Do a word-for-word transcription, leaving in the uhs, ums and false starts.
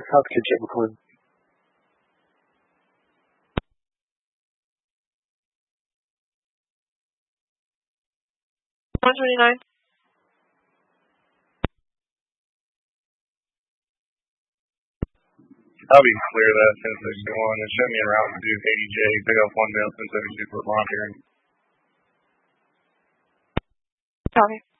South Kitchen McLean. one twenty-nine. I'll be clear that since it's going and show me a route to do eighty J, pick up one male since seventy-two foot long here. Copy.